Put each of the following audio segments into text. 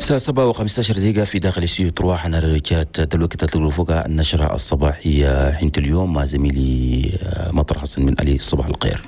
الساعة 7:15 في داخل استديو تروح أنا رجعت دلوقتي تطلقوا فوق النشرة الصباحية حين اليوم مع زميلي مطر حسن من علي. صباح الخير.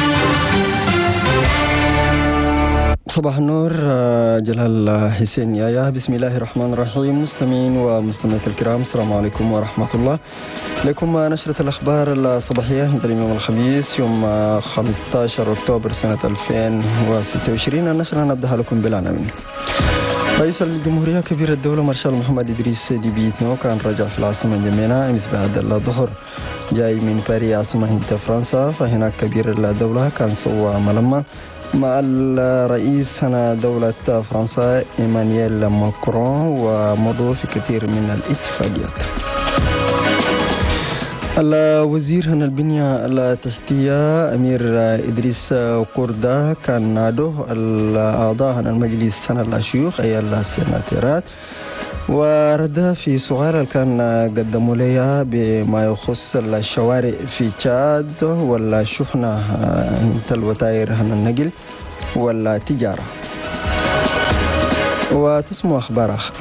صباح النور جلال حسين يايا. بسم الله الرحمن الرحيم. مستمعين ومستمعات الكرام، السلام عليكم ورحمة الله. لكم نشرة الأخبار الصباحية عند اليوم الخميس يوم 15 أكتوبر سنة 2026. النشرة نبدأها لكم بالعناوين. رئيس الجمهورية كبير الدولة مارشال محمد إدريس ديبي إتنو كان رجع في العاصمة جمينة أمس بعد الظهر، جاي من باريس عاصمة فرنسا. فهناك كبير الدولة كان سوى ملمة مع الرئيس دولة فرنسا إيمانويل ماكرون، ومضوا في كثير من الاتفاقيات. الوزير البنية التحتية أمير إدريس قردة كان نادوه الأعضاء المجلس الشيوخ أي السناتيرات، ورد في سؤال كان قدموا لها بما يخص الشوارع في تشاد والشحنة الوتائر النقل والتجارة. وتسمو أخبار آخر.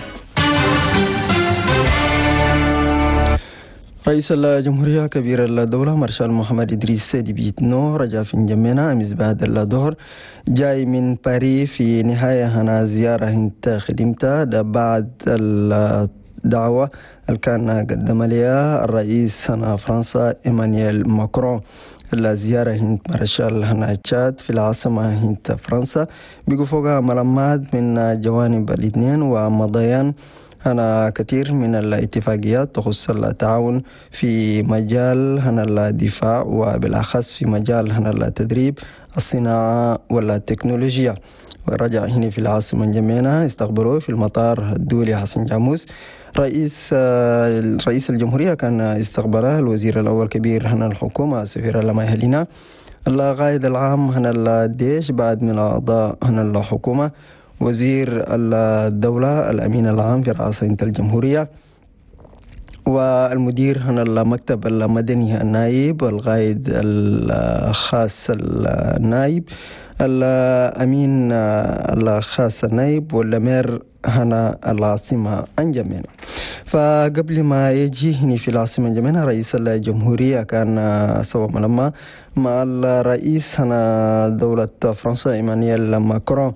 رئيس الجمهورية كبير الدولة مارشال محمد إدريس ديبي إتنو رجع في جمينة أمس بعد الظهر، جاي من باريس في نهاية زيارة انت خدمتها بعد الدعوة اللي كان قدم لها الرئيس فرنسا إيمانويل ماكرون. الزيارة هند مارشال تشاد في العاصمة هند فرنسا بيقوا فوقها ملمات من جوانب الاثنين ومضيان كثير من الاتفاقيات تخص التعاون في مجال الدفاع، وبالأخص في مجال التدريب، الصناعة والتكنولوجيا. ورجع هنا في العاصمة جمينة استقبلوه في المطار الدولي حسن جاموس. رئيس الجمهورية كان استقبله الوزير الأول كبير الحكومة سفير المهلينا، القائد العام الجيش بعد من أعضاء الحكومة، وزير الدولة الأمين العام في رئاسة الجمهورية، والمدير المكتب المدني النائب، والقائد الخاص النائب، الأمين الخاص النائب، والأمير العاصمة جمينة. فقبل ما يجي هنا في العاصمة جمينة رئيس الجمهورية كان سوى ملمة مع الرئيس دولة فرنسا إيمانويل ماكرون،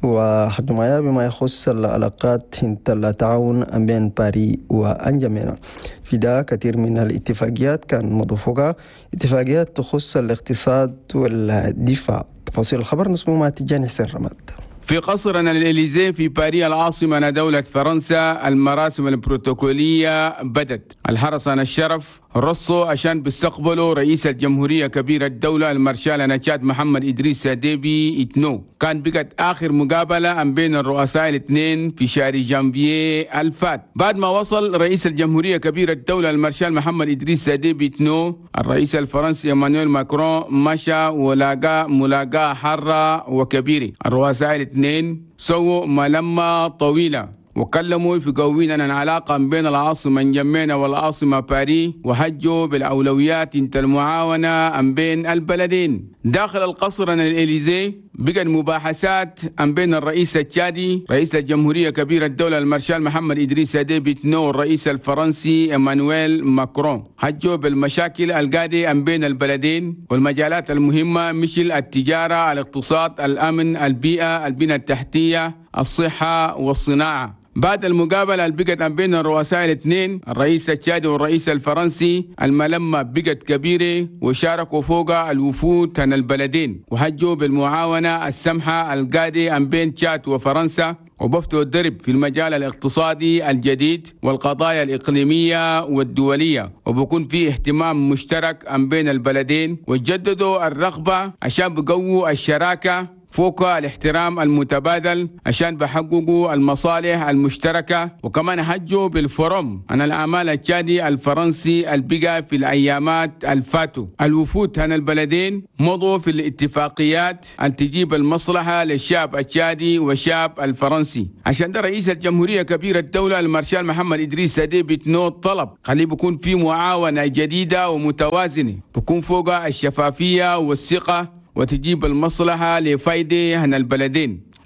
وحكى معاه بما يخص العلاقات التعاون بين باريس وأنجمينة. في ده كثير من الاتفاقيات كان مضافوها اتفاقيات تخص الاقتصاد والدفاع. تفاصيل الخبر نسمو مع تيجان حسين رماد. في قصرنا الإليزيه في باريس العاصمة دولة فرنسا المراسم البروتوكولية بدت. الحرس الشرف رصوا عشان بيستقبلوا رئيس الجمهورية كبير الدولة المارشال تشاد محمد إدريس ديبي إتنو. كان بقت آخر مقابلة بين الرؤساء الاثنين في شهر جانفييه الفات. بعد ما وصل رئيس الجمهورية كبير الدولة المارشال محمد إدريس ديبي إتنو، الرئيس الفرنسي إيمانويل ماكرون مشى ولاقى ملاقاة حارة وكبيرة. الرؤساء الاثنين سووا ملمة طويلة وكلموا في قوين عن العلاقة بين العاصمة جمينة والعاصمة باريس، وحجوا بالأولويات المعاونة بين البلدين. داخل القصر الإليزيه بقى المباحثات بين الرئيس التشادي رئيس الجمهورية كبير الدولة المارشال محمد إدريس ديبي إتنو والرئيس الفرنسي إيمانويل ماكرون. حجوا بالمشاكل القادة بين البلدين والمجالات المهمة مثل التجارة، الاقتصاد، الأمن، البيئة، البنية التحتية، الصحة والصناعة. بعد المقابلة اللي بقت بين الرؤساء الاثنين الرئيس التشادي والرئيس الفرنسي، الملمة بقت كبيرة وشاركوا فوق الوفود عن البلدين، وحجوا بالمعاونة السمحة القادة بين تشاد وفرنسا، وبفتوا الدرب في المجال الاقتصادي الجديد والقضايا الإقليمية والدولية، وبكون في اهتمام مشترك بين البلدين، وجددوا الرغبة عشان بقووا الشراكة فوق الاحترام المتبادل عشان بحققوا المصالح المشتركة. وكمان حجوا بالفورم عن الأعمال التشادي الفرنسي البقى في الأيامات الفاتوا. الوفود عن البلدين مضوا في الاتفاقيات أن تجيب المصلحة للشعب التشادي والشعب الفرنسي. عشان ده رئيس الجمهورية كبير الدولة المارشال محمد إدريس ديبي إتنو طلب خليه بيكون في معاونة جديدة ومتوازنة بكون فوق الشفافية والثقة وتجيب المصلحة لفايدة عن البلدين.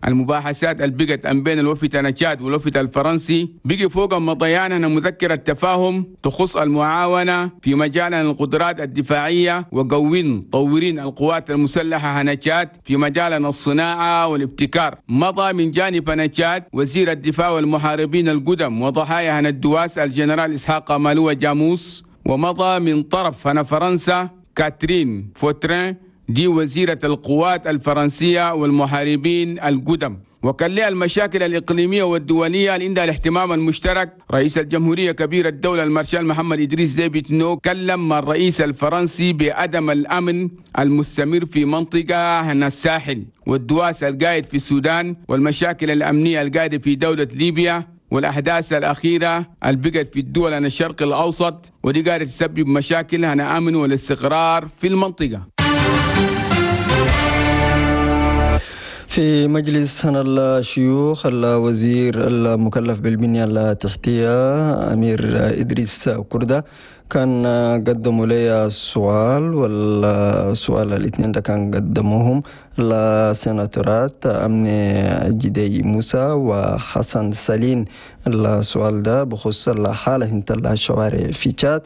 المباحثات اللي بقت بين الوفد التشاد والوفد الفرنسي بقي فوق مضيان مذكرة تفاهم تخص المعاونة في مجال القدرات الدفاعية طورين القوات المسلحة هنتشاد في مجال الصناعة والابتكار. مضى من جانب هنتشاد وزير الدفاع والمحاربين القدم وضحايا الدواس الجنرال إسحاق مالوة جاموس، ومضى من طرف فرنسا كاترين فوترين دي وزيرة القوات الفرنسية والمحاربين القدم. وكان لها المشاكل الإقليمية والدولية اللي عندها الاهتمام المشترك. رئيس الجمهورية كبير الدولة المارشال محمد إدريس زيبتنو كلم مع الرئيس الفرنسي بعدم الأمن المستمر في منطقة هنا الساحل والدواس القائد في السودان والمشاكل الأمنية القائدة في دولة ليبيا والأحداث الأخيرة البقت في الدول عن الشرق الأوسط، ودي قاعدة تسبب مشاكل عن الأمن والاستقرار في المنطقة. في مجلس الشيوخ الوزير المكلف بالبنية التحتية أمير إدريس كردة كان قدموا لي والسؤال الاثنين ده كان قدموهم لسيناتورات أمن جدي موسى وحسن سلين. السؤال ده بخصوص الحالة انت الشوارع في تشاد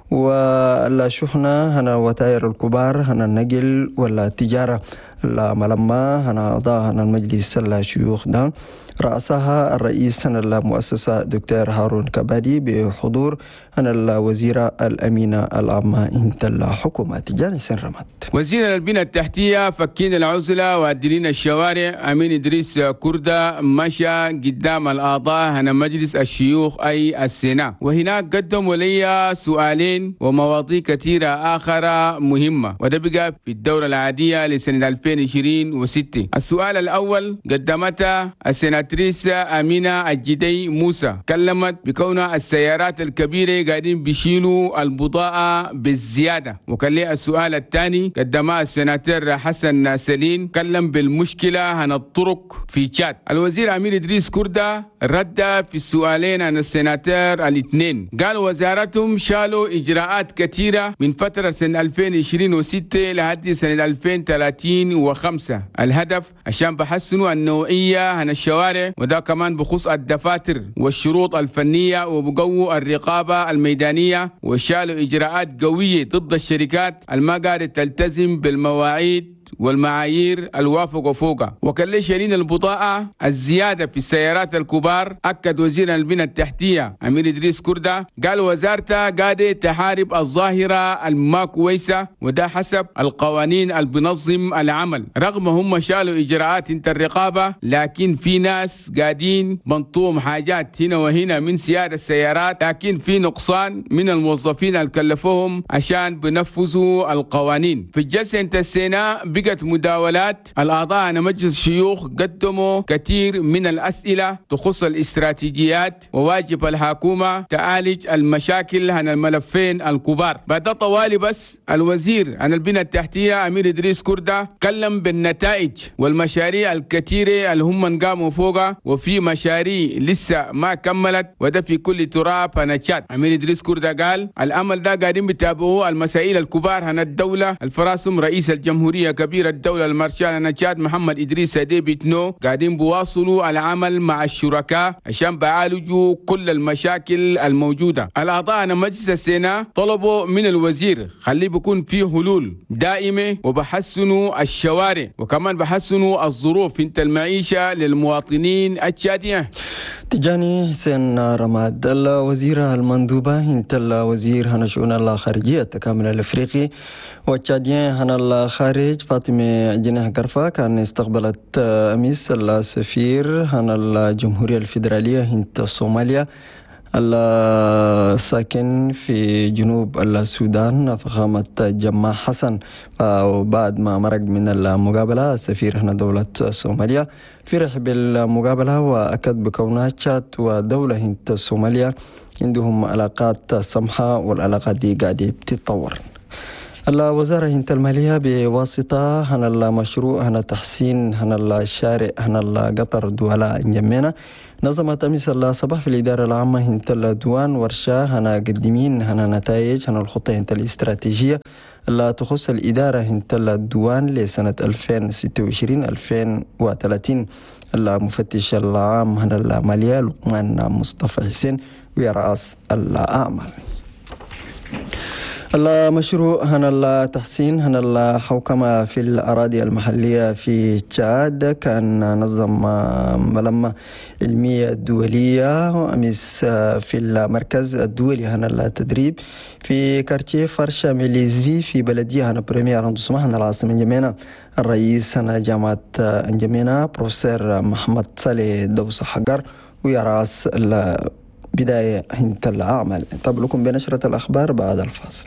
والشحنة هنا وتاير الكبار هنا النقل ولا التجارة. لما هنا أعضاء المجلس الشيوخ ده رأسها الرئيس المؤسسة دكتور هارون كبادي بحضور الوزيرة الأمينة العامة انت الحكومة تجاني سن رمت. وزير البنية التحتية فكين العزلة وعدلين الشوارع أمين إدريس كردة مشى قدام الأعضاء هنا مجلس الشيوخ أي السيناء، وهناك قدموا لي سؤالين ومواضيع كثيرة آخر مهمة، وده بقى في الدورة العادية لسنة 2026. السؤال الأول قدمتها السيناتريس أمينة الجدي موسى، كلمت بكون السيارات الكبيرة قاعدين بيشيلوا البضاعة بالزيادة. وكان لي السؤال الثاني قدمها السيناتور حسن سلين، كلم بالمشكلة عن الطرق في تشاد. الوزير أمير إدريس كردة رد في السؤالين عن السيناتور الاثنين، قال وزارتهم شالوا إجراءات كثيرة من فترة سنة 2026 لحد سنة 2035. الهدف عشان بحسنوا النوعية عن الشوارع، وده كمان بخصوص الدفاتر والشروط الفنية، وبقووا الرقابة الميدانية، وشالوا إجراءات قوية ضد الشركات الما قاعدة تلتزم بالمواعيد والمعايير الوافق وفوقها. وكان شايلين البضاعة الزيادة في السيارات الكبار. أكد وزير البنية التحتية أمير إدريس كردة قال وزارته قاعدة تحارب الظاهرة الما كويسة، وده حسب القوانين اللي بنظم العمل. رغم هم شالوا إجراءات انت الرقابة، لكن في ناس قاعدين بنطوم حاجات هنا وهنا من سيادة السيارات، لكن في نقصان من الموظفين اللي كلفوهم عشان بنفذوا القوانين. في الجلسة انت السيناء بقت مداولات. الأعضاء عن مجلس الشيوخ قدموا كثير من الأسئلة تخص الاستراتيجيات وواجب الحكومة تعالج المشاكل عن الملفين الكبار. بعد طوالي بس الوزير عن البنية التحتية أمير إدريس كردة كلم بالنتائج والمشاريع الكثيرة اللي هم قاموا فوقها، وفي مشاريع لسه ما كملت، وده في كل تراب هنتشاد. أمير إدريس كردة قال الأمل ده قاعدين بيتابعوه المسائل الكبار عن الدولة الفراسم رئيس الجمهورية كبير الدولة المارشال هنتشاد محمد إدريس ديبيتنو قاعدين بواصلوا العمل مع الشركاء عشان بيعالجوا كل المشاكل الموجودة. الأعضاء عن مجلس السيناء طلبوا من الوزير خليه بيكون فيه حلول دائمة وبحسنوا الشوارع، وكمان بحسنوا الظروف انت المعيشة للمواطنين التشاديين. تجاني حسين رماد الوزيرة المندوبة انت الوزير هنا شؤون الخارجية التكامل الافريقي والتشاديين هنا الخارج فاطمة جناح قرفة كان استقبلت امس السفير هنا الجمهورية الفيدرالية انت صوماليا الساكن في جنوب السودان فخامة جماع حسن. وبعد ما مرق من المقابلة السفير هنا دولة صوماليا فرح بالمقابلة وأكد بكونها تشاد ودولة هند صوماليا عندهم علاقات سمحة والعلاقات دي قاعدة بتتطور. الوزارة هنت المالية بواسطة هنا المشروع هنا تحسين هنا الشارع هنا القطر دولا جمينا نظمت أمس الصباح في الإدارة العامة هنت الدوان ورشة هنا قدمين هنا نتائج هنا الخطة هنت الاستراتيجية لا تخص الإدارة هنت الدوان لسنة 2026-2030. المفتش العام هنا المالية لقمان مصطفى حسين ورأس الأعمال. المشروع هنا التحسين هنا الحوكمة في الأراضي المحلية في تشاد كان نظم ملمة علمية دولية أمس في المركز الدولي هنا التدريب في كارتيه فرشة ميليزي في بلدية هنا بريمير هنا العاصمة نجمينا. الرئيس هنا جامعة نجمينا بروفيسور محمد صالح دوسة حجر ويراس بداية هنت العمل. طب لكم بنشرة الأخبار بعد الفاصل.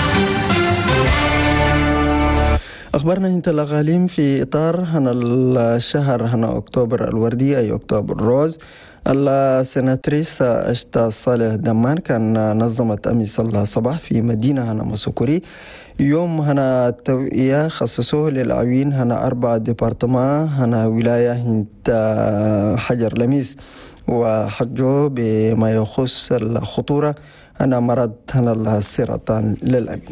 أخبارنا هنت الأغاليم في إطار هنا الشهر هنا أكتوبر الوردي أي أكتوبر روز. السيناتريس أشتا صالح دمان كان نظمت أمس الصباح في مدينة هنا مسكوري يوم هنا التوعية خصصوه للعوين هنا 4 ديبارتمان هنا ولاية هنت حجر لميس وحجه بما يخص الخطورة أنا مرض هنا السرطان للعيون.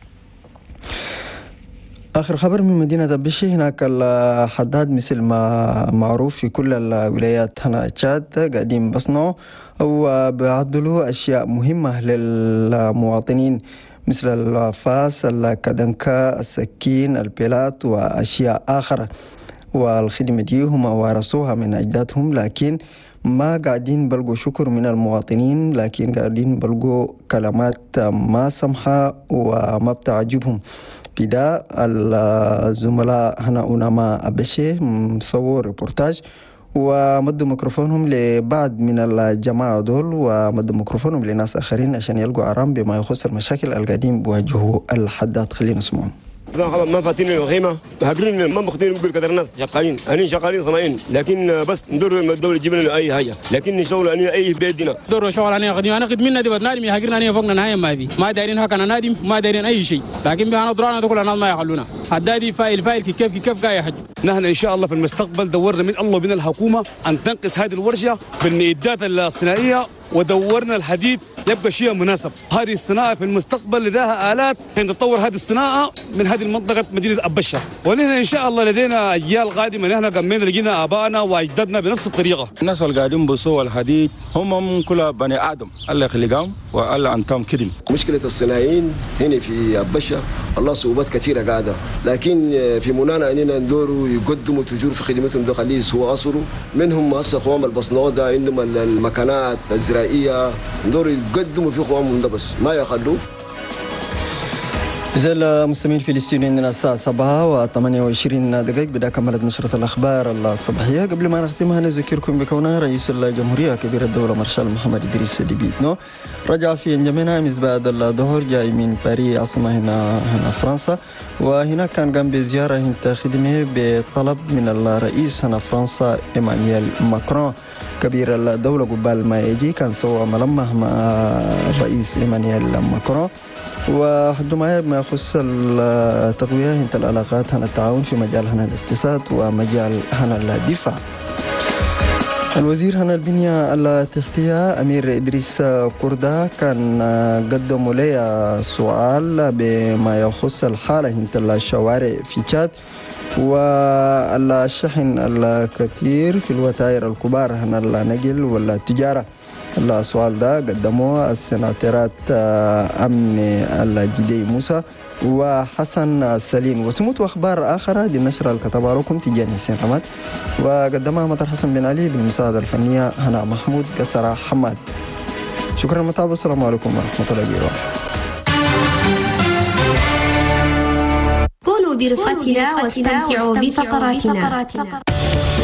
آخر خبر من مدينة دبشي هناك الحداد مثل ما معروف في كل الولايات هنا تشاد قاعدين بصنعوا أو بيعدلوا أشياء مهمة للمواطنين مثل الفاس الكدنكا السكين البيلات وأشياء آخر. والخدمة دي هم وارثوها من أجدادهم لكن ما قاعدين بلقوا شكر من المواطنين لكن قاعدين بلقوا كلمات ما سمحة وما بتعجبهم. بدا الزملاء هنا أنما أبشي مصور ريبورتاج ومدوا ميكروفونهم لبعض من الجماعة دول ومدوا ميكروفونهم لناس آخرين عشان يلقوا آرام بما يخص المشاكل القاعدين بواجهوا الحداد. خلينا نسمعهم. ما فاتين الخيمه هاجرين ما مخدين نقول كثر الناس شغالين اني شغالين صناعين لكن بس ندور الدوله تجيب لنا اي حاجه لكن نشتغل اني اي بيدنا دور شغل انا خدمه منا دي بدنادم يهاجرين اني فوقنا نهايه ما في ما دايرين هكا نادم ما دايرين اي شيء لكن بهنا درانا كل الناس ما يخلونا حدادي فايل كيف قاعد يحج. نحن ان شاء الله في المستقبل دورنا من الله ومن الحكومه ان تنقص هذه الورشه بالمعدات الصناعيه ودورنا الحديد يبقى شيء مناسب. هذه الصناعه في المستقبل لديها الات ان تطور هذه الصناعه من هذه المنطقه مدينه أبشة. ونحن ان شاء الله لدينا اجيال قادمه نحن قمنا لقينا ابائنا واجدادنا بنفس الطريقه. الناس اللي قاعدين بصوا الحديد هم كلها بني ادم الله يخلقهم والله انتم كريم. مشكله الصناعيين هنا في أبشة الله صعوبات كثيره قاعده لكن في منانا اننا ندوروا يقدموا تجور في خدمتهم داخليه سوى اصروا منهم هسه خوام البصنوه ده عندهم المكانات الزراعيه ندوروا يقدموا في خوامهم ده بس ما يخلوه. إذا المستمعين الفلسطينيين عندنا الساعة 7:28 بدأ كملت نشرة الأخبار الصباحية. قبل ما نختمها نذكركم بكون رئيس الجمهورية كبير الدولة مارشال محمد إدريس ديبيتنو رجع في انجمينا أمس بعد الظهر جاي من باريس عاصمة هنا فرنسا وهنا كان قام بزيارة هنت خدمة بطلب من الرئيس هنا فرنسا إيمانويل ماكرون كبير الدولة قبل ما يجي كان سوى ملمح مع الرئيس إيمانويل ماكرون وحد ما يخص التقوية هنت العلاقات هنا التعاون في مجال هنا الاقتصاد ومجال هنا الدفاع. الوزير هنا البنية التحتية أمير إدريس كوردا كان قدم لي سؤال بما يخص الحالة هنت الشوارع في تشاد والشحن الكثير في الوتائر الكبار هنا النقل والتجارة. السؤال ده قدموه السناترات أمن الجدي موسى وحسن سليم وسموت وأخبار آخرة دي النشرة الكتبة لكم تجاني حسين حماد وقدمها مطر حسن بن علي بالمساعدة الفنية هنا محمود قسرة حماد. شكرا للمتابعة والسلام عليكم ورحمة الله وبركاته. كونوا برفقتنا واستمتعوا بفقراتنا.